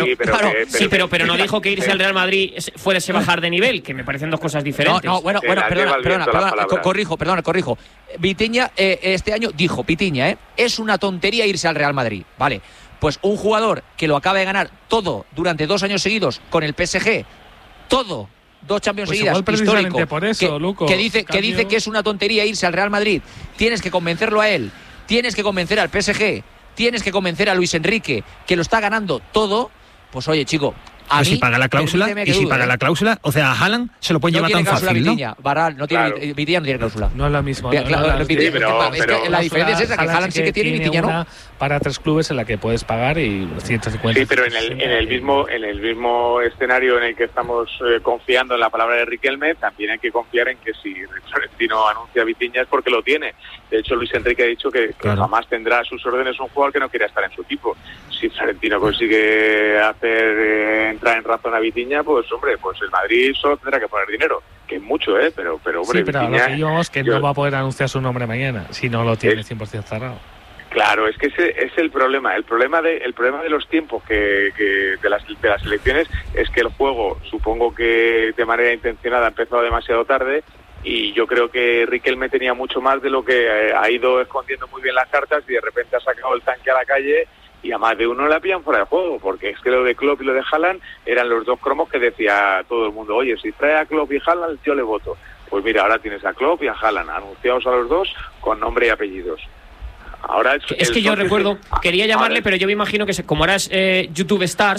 no dijo que irse al Real Madrid fuese bajar de nivel, que me parecen dos cosas diferentes. Perdona, corrijo. Vitinha este año dijo, es una tontería irse al Real Madrid. Vale, pues un jugador que lo acaba de ganar todo durante 2 años seguidos con el PSG, todo, 2 Champions seguidas, histórico, por eso, Luco, que dice que es una tontería irse al Real Madrid. Tienes que convencerlo a él, tienes que convencer al PSG, tienes que convencer a Luis Enrique, que lo está ganando todo. Pues oye, chico, pues si paga la cláusula, la cláusula, o sea, a Haaland se lo pueden llevar tan fácil, Vitinha, ¿no? Vitinha no tiene cláusula. No es lo mismo. La diferencia es esa, que Haaland sí que tiene y Vitinha no. Para 3 clubes en la que puedes pagar y 150. Sí, pero en el mismo escenario en el que estamos confiando en la palabra de Riquelme, también hay que confiar en que si Florentino anuncia a Vitinha es porque lo tiene. De hecho, Luis Enrique ha dicho que jamás tendrá a sus órdenes un jugador que no quiera estar en su equipo. Si Florentino consigue hacer entrar en razón a Vitinha, pues hombre, pues el Madrid solo tendrá que poner dinero, que es mucho, pero hombre, sí, pero Vitinha, lo que digo es que no va a poder anunciar su nombre mañana si no lo tiene 100% cerrado. Claro, es que ese es el problema. El problema de los tiempos de las elecciones es que el juego, supongo que de manera intencionada, ha empezado demasiado tarde, y yo creo que Riquelme tenía mucho más de lo que ha ido escondiendo muy bien las cartas, y de repente ha sacado el tanque a la calle y a más de uno la pillan fuera de juego, porque es que lo de Klopp y lo de Haaland eran los 2 cromos que decía todo el mundo: oye, si trae a Klopp y Haaland, yo le voto. Pues mira, ahora tienes a Klopp y a Haaland anunciados a los 2 con nombre y apellidos. Ahora es que yo recuerdo, quería llamarle, pero yo me imagino que como ahora es YouTube Star,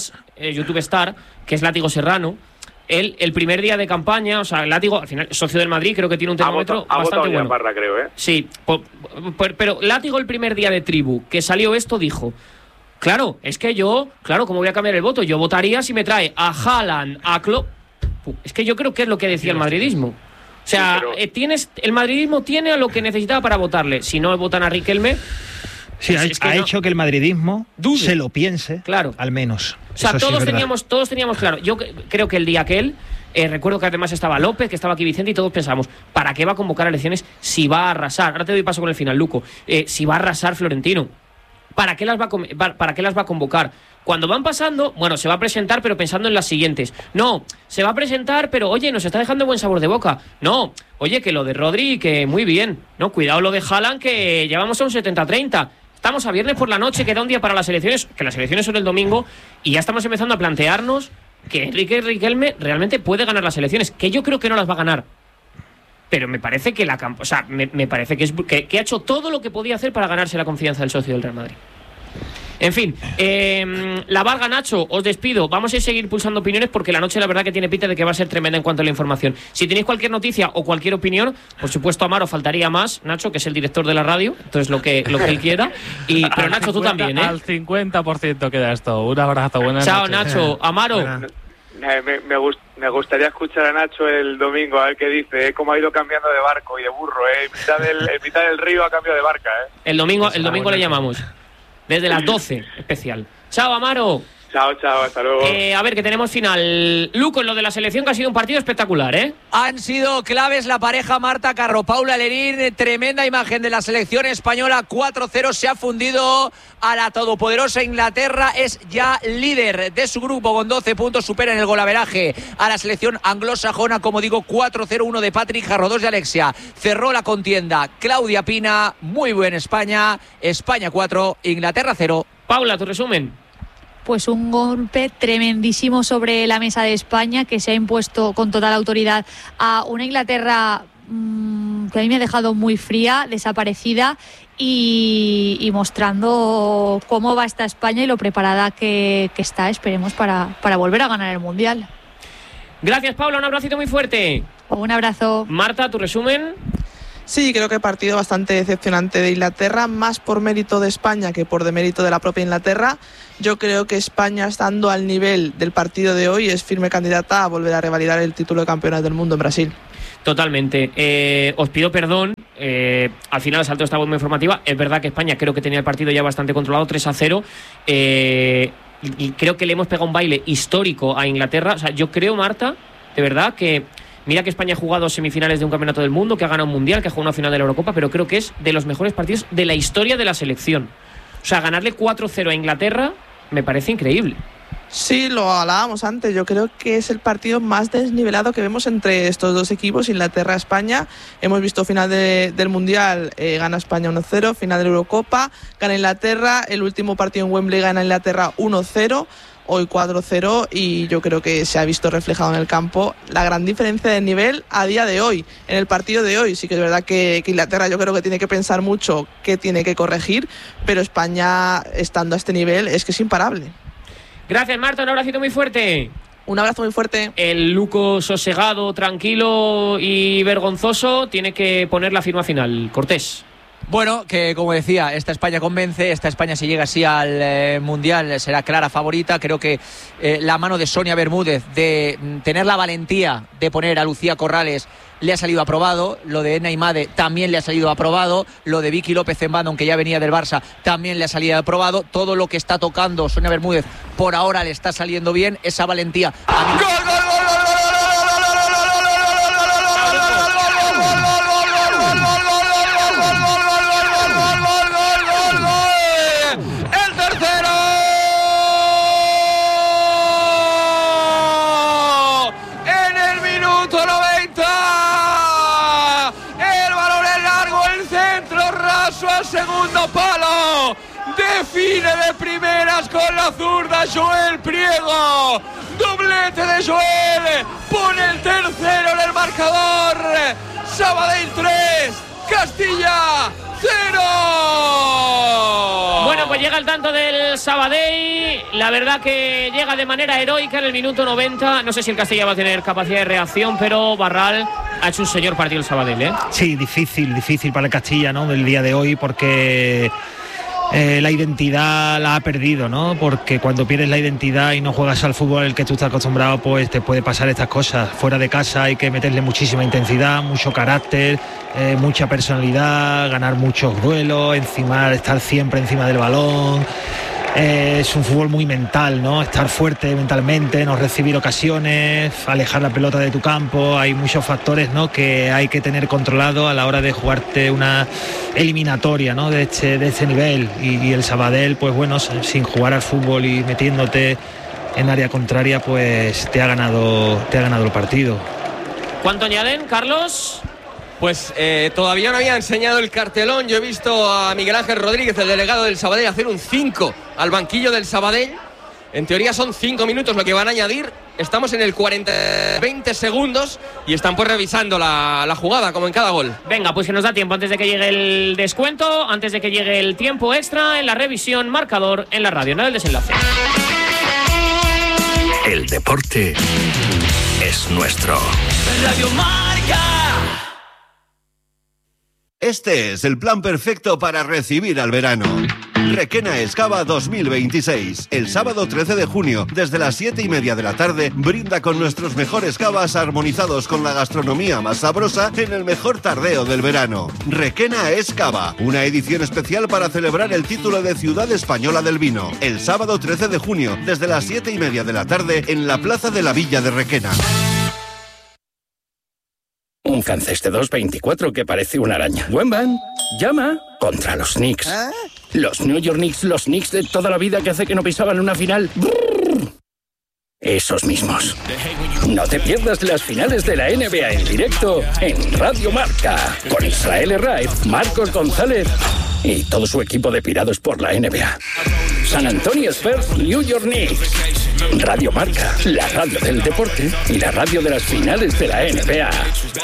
que es Látigo Serrano, él el primer día de campaña, o sea, Látigo, al final, socio del Madrid, creo que tiene un termómetro bastante bueno. Barra, creo, Sí, pero Látigo el primer día de Tribu, que salió esto, dijo: claro, es que yo, ¿cómo voy a cambiar el voto? Yo votaría si me trae a Haaland, a Klopp. Es que yo creo que es lo que decía el madridismo. O sea, el madridismo tiene a lo que necesitaba para votarle. Si no votan a Riquelme... Sí, ha hecho que el madridismo se lo piense, claro, al menos. O sea, todos teníamos claro. Yo creo que el día aquel, recuerdo que además estaba López, que estaba aquí Vicente, y todos pensábamos: ¿para qué va a convocar a elecciones si va a arrasar? Ahora te doy paso con el final, Luco. Si va a arrasar Florentino, ¿para qué las va a convocar? Cuando van pasando, bueno, se va a presentar, pero pensando en las siguientes. No, se va a presentar, pero oye, nos está dejando buen sabor de boca. No, oye, que lo de Rodri, que muy bien. No, cuidado lo de Haaland, que llevamos a un 70-30. Estamos a viernes por la noche, queda un día para las elecciones, que las elecciones son el domingo, y ya estamos empezando a plantearnos que Enrique Riquelme realmente puede ganar las elecciones, que yo creo que no las va a ganar. Pero me parece que me parece que ha hecho todo lo que podía hacer para ganarse la confianza del socio del Real Madrid. En fin, la Valga, Nacho, os despido. Vamos a seguir pulsando opiniones porque la noche la verdad que tiene pinta de que va a ser tremenda en cuanto a la información. Si tenéis cualquier noticia o cualquier opinión, por supuesto Amaro faltaría más, Nacho, que es el director de la radio, entonces lo que él quiera. Pero Nacho, tú también, Al 50% queda esto. Un abrazo, buenas noches. Chao, Nacho. Amaro. Me gustaría escuchar a Nacho el domingo, a ver qué dice, cómo ha ido cambiando de barco y de burro, en mitad del río ha cambiado de barca, El domingo le llamamos. Desde las 12, especial. Chao, Amaro. Chao, hasta luego. A ver, que tenemos final. Luco, en lo de la selección, que ha sido un partido espectacular, ¿eh? Han sido claves la pareja Marta Carro, Paula Lerín, tremenda imagen de la selección española, 4-0, se ha fundido a la todopoderosa Inglaterra, es ya líder de su grupo con 12 puntos, supera en el golaveraje a la selección anglosajona, como digo, 4-0, 1 de Patrick Jarro, 2 de Alexia, cerró la contienda Claudia Pina, muy buen España 4, Inglaterra 0. Paula, tu resumen. Pues un golpe tremendísimo sobre la mesa de España, que se ha impuesto con total autoridad a una Inglaterra que a mí me ha dejado muy fría, desaparecida y mostrando cómo va esta España y lo preparada que está, esperemos, para volver a ganar el Mundial. Gracias, Paula, un abracito muy fuerte. Un abrazo. Marta, tu resumen. Sí, creo que partido bastante decepcionante de Inglaterra, más por mérito de España que por demérito de la propia Inglaterra. Yo creo que España, estando al nivel del partido de hoy, es firme candidata a volver a revalidar el título de campeonas del mundo en Brasil. Totalmente. Os pido perdón. Al final salto esta bomba informativa. Es verdad que España creo que tenía el partido ya bastante controlado, 3-0. Y creo que le hemos pegado un baile histórico a Inglaterra. O sea, yo creo, Marta, de verdad que... Mira que España ha jugado semifinales de un campeonato del mundo, que ha ganado un mundial, que ha jugado una final de la Eurocopa, pero creo que es de los mejores partidos de la historia de la selección. O sea, ganarle 4-0 a Inglaterra me parece increíble. Sí, lo hablábamos antes. Yo creo que es el partido más desnivelado que vemos entre estos dos equipos, Inglaterra-España. Hemos visto final del Mundial, gana España 1-0, final de la Eurocopa, gana Inglaterra, el último partido en Wembley gana Inglaterra 1-0. Hoy 4-0 y yo creo que se ha visto reflejado en el campo la gran diferencia de nivel a día de hoy, en el partido de hoy. Sí que es verdad que Inglaterra yo creo que tiene que pensar mucho qué tiene que corregir, pero España, estando a este nivel, es que es imparable. Gracias, Marta, un abracito muy fuerte. Un abrazo muy fuerte. El Luco sosegado, tranquilo y vergonzoso tiene que poner la firma final. Cortés. Bueno, que como decía, esta España convence, esta España si llega así al Mundial será clara favorita. Creo que la mano de Sonia Bermúdez de tener la valentía de poner a Lucía Corrales le ha salido aprobado, lo de Ena Imade también le ha salido aprobado, lo de Vicky López en banda, aunque ya venía del Barça, también le ha salido aprobado. Todo lo que está tocando Sonia Bermúdez por ahora le está saliendo bien, esa valentía. ¡Gol, gol, gol! Segundo palo, define de primeras con la zurda Joel Priego, doblete de Joel, pone el tercero en el marcador. Sabadell 3, Castilla 0. Bueno, pues llega el tanto del Sabadell, la verdad que llega de manera heroica en el minuto 90. No sé si el Castilla va a tener capacidad de reacción, pero Barral ha hecho un señor partido el Sabadell, ¿eh? Sí, difícil para el Castilla, ¿no? Del día de hoy, porque la identidad la ha perdido, ¿no? Porque cuando pierdes la identidad y no juegas al fútbol al que tú estás acostumbrado, pues te puede pasar estas cosas. Fuera de casa hay que meterle muchísima intensidad, mucho carácter, mucha personalidad, ganar muchos duelos, estar siempre encima del balón. Es un fútbol muy mental, ¿no? Estar fuerte mentalmente, no recibir ocasiones, alejar la pelota de tu campo. Hay muchos factores, ¿no?, que hay que tener controlado a la hora de jugarte una eliminatoria, ¿no?, de este nivel. Y el Sabadell, pues bueno, sin jugar al fútbol y metiéndote en área contraria, pues te ha ganado el partido. ¿Cuánto añaden, Carlos? Pues todavía no había enseñado el cartelón. Yo he visto a Miguel Ángel Rodríguez, el delegado del Sabadell, hacer un 5 al banquillo del Sabadell. En teoría son 5 minutos lo que van a añadir. Estamos en el 20 segundos y están pues revisando la jugada, como en cada gol. Venga, pues que nos da tiempo antes de que llegue el descuento, antes de que llegue el tiempo extra, en la revisión marcador en la radio, no el desenlace. El deporte es nuestro. Radio Marca. Este es el plan perfecto para recibir al verano. Requena Excava 2026. El sábado 13 de junio, desde las 7:30 de la tarde, brinda con nuestros mejores cavas armonizados con la gastronomía más sabrosa en el mejor tardeo del verano. Requena Excava, una edición especial para celebrar el título de Ciudad Española del Vino. El sábado 13 de junio, desde las 7:30 de la tarde, en la Plaza de la Villa de Requena. Un Canceste 224 que parece una araña. Wenban, llama contra los Knicks. Los New York Knicks, los Knicks de toda la vida que hace que no pisaban una final. ¡Brrr! Esos mismos. No te pierdas las finales de la NBA en directo en Radio Marca. Con Israel Herraiz, Marcos González y todo su equipo de pirados por la NBA. San Antonio Spurs, New York Knicks. Radio Marca, la radio del deporte y la radio de las finales de la NBA.